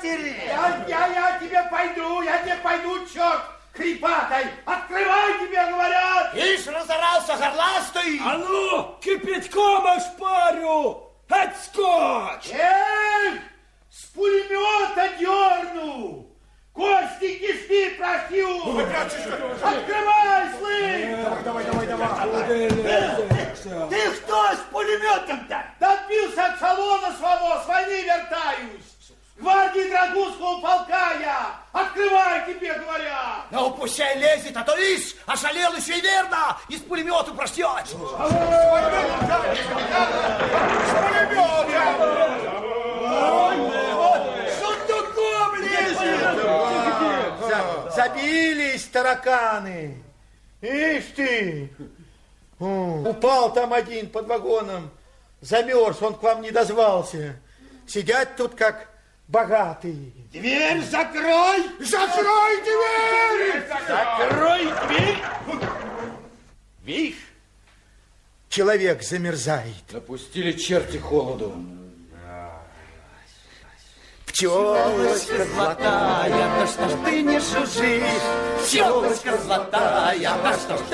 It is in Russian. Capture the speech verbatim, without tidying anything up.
матери! Я, я, я тебе пойду, я тебе пойду, черт крепатой! Открывай, тебе говорят! Ишь, разорался горластый! А ну, кипятком ошпарю! Отскочь! Эх, с пулемета дерну! Кости кишки прошью! Открывай, слышь! Давай, давай, давай, давай. Ты кто с пулеметом-то? Да отбился от салона своего, с войны вертаюсь! Гвардии Драгунского полка я! Открывай, тебе говорят! Ну, пущай лезет, а то, ишь, ошалел еще и верно, из пулемета простет. С сундуком лезет! Забились тараканы! Ишь ты! Упал там один под вагоном, замерз, он к вам не дозвался. Сидят тут как богатые. Дверь закрой! Закрой дверь! Закрой дверь! Видишь, человек замерзает. Допустили черти холоду. Пчелочка золотая, да что ж ты не жужжишь? Пчелочка золотая, да что ж ты